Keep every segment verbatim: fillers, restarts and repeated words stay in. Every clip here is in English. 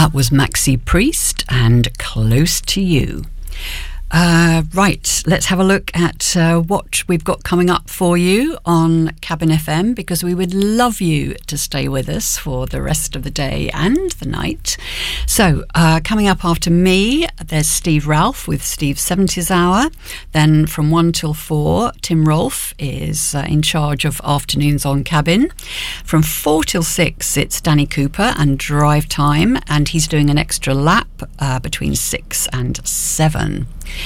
That was Maxi Priest and Close to You. Uh, right, let's have a look at uh, what we've got coming up for you on Cabin F M, because we would love you to stay with us for the rest of the day and the night. So, uh, coming up after me, there's Steve Ralph with Steve's seventies Hour. Then from one till four, Tim Rolfe is uh, in charge of afternoons on Cabin. From four till six, it's Danny Cooper and Drive Time, and he's doing an extra lap uh, between six and seven.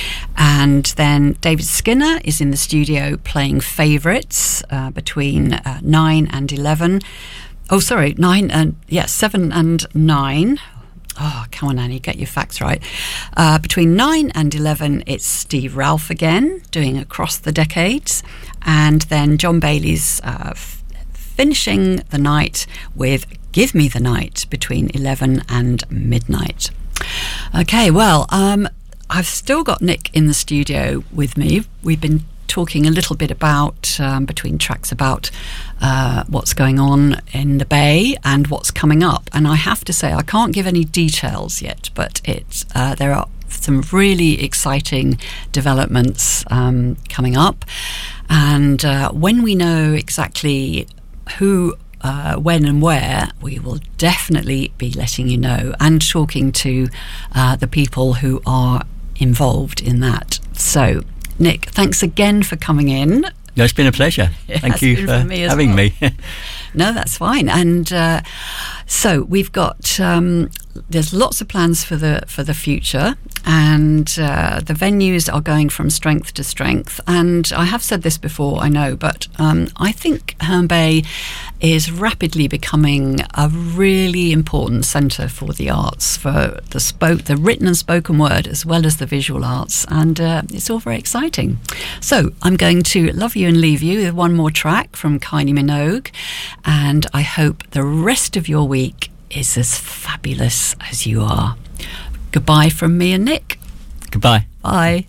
And then David Skinner is in the studio playing favourites uh, between uh, nine and eleven. Oh, sorry, nine and yeah, seven and nine. Oh, come on, Annie, get your facts right. Uh, between nine and eleven, it's Steve Ralph again doing Across the Decades, and then John Bailey's uh, f- finishing the night with Give Me the Night between eleven and midnight. Okay, well, um. I've still got Nick in the studio with me. We've been talking a little bit about, um, between tracks, about uh, what's going on in the Bay and what's coming up. And I have to say, I can't give any details yet, but it, uh, there are some really exciting developments um, coming up. And uh, when we know exactly who, Uh, when and where, we will definitely be letting you know and talking to uh, the people who are involved in that. So, Nick, thanks again for coming in. No, it's been a pleasure. It Thank you for, for me having well. me. No, that's fine. And uh, so we've got um, there's lots of plans for the for the future, and uh, the venues are going from strength to strength. And I have said this before, I know, but um, I think Herne Bay is rapidly becoming a really important centre for the arts, for the spoke, the written and spoken word, as well as the visual arts, and uh, it's all very exciting. So I'm going to love you and leave you with one more track from Kylie Minogue, and I hope the rest of your week is as fabulous as you are. Goodbye from me and Nick. Goodbye. Bye.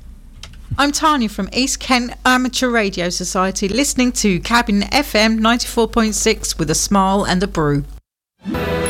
I'm Tanya from East Kent Amateur Radio Society, listening to Cabin F M ninety-four point six with a smile and a brew.